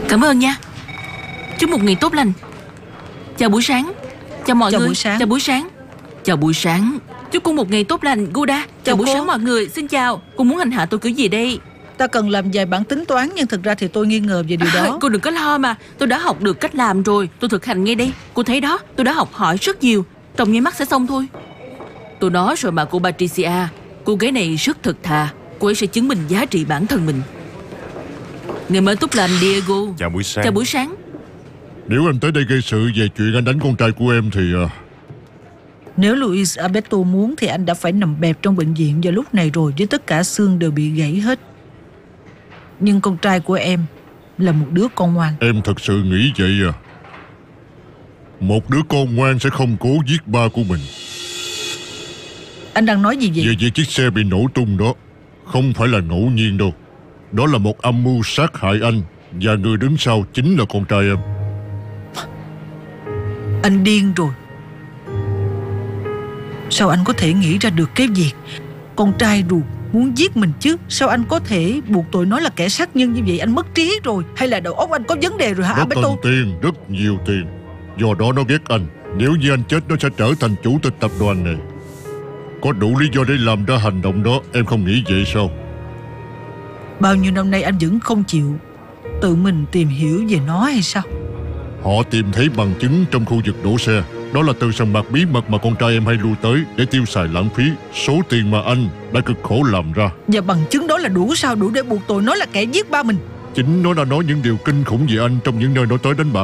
Cảm ơn nha. Chúc một ngày tốt lành. Chào buổi sáng. Chào mọi người. Chào buổi sáng. Chào buổi sáng. Chúc cô một ngày tốt lành, Guda. Chào buổi sáng mọi người. Xin chào. Cô muốn hành hạ tôi kiểu gì đây? Ta cần làm vài bản tính toán, nhưng thực ra thì tôi nghi ngờ về điều đó. Cô đừng có lo mà. Tôi đã học được cách làm rồi. Tôi thực hành ngay đây. Cô thấy đó, tôi đã học hỏi rất nhiều. Trong nháy mắt sẽ xong thôi. Tôi nói rồi mà cô Patricia. Cô gái này rất thật thà. Cô ấy sẽ chứng minh giá trị bản thân mình. Ngày mới tốt lành, Diego. Chào buổi sáng. Chào buổi sáng. Nếu anh tới đây gây sự về chuyện anh đánh con trai của em thì... Nếu Luis Alberto muốn thì anh đã phải nằm bẹp trong bệnh viện vào lúc này rồi, với tất cả xương đều bị gãy hết. Nhưng con trai của em là một đứa con ngoan. Em thật sự nghĩ vậy à? Một đứa con ngoan sẽ không cố giết ba của mình. Anh đang nói gì vậy? Về chiếc xe bị nổ tung đó, không phải là ngẫu nhiên đâu. Đó là một âm mưu sát hại anh, và người đứng sau chính là con trai em. Anh điên rồi. Sao anh có thể nghĩ ra được cái việc con trai ruột muốn giết mình chứ? Sao anh có thể buộc tội nó là kẻ sát nhân như vậy? Anh mất trí rồi, hay là đầu óc anh có vấn đề rồi hả Nó Alberto? cần tiền, rất nhiều tiền. Do đó nó ghét anh. Nếu như anh chết, nó sẽ trở thành chủ tịch tập đoàn này. Có đủ lý do để làm ra hành động đó. Em không nghĩ vậy sao? Bao nhiêu năm nay anh vẫn không chịu tự mình tìm hiểu về nó hay sao? Họ tìm thấy bằng chứng trong khu vực đổ xe. Đó là từ sòng bạc bí mật mà con trai em hay lui tới để tiêu xài lãng phí số tiền mà anh đã cực khổ làm ra. Và bằng chứng đó là đủ sao? Đủ để buộc tội nó là kẻ giết ba mình? Chính nó đã nói những điều kinh khủng về anh trong những nơi nó tới đánh bạc.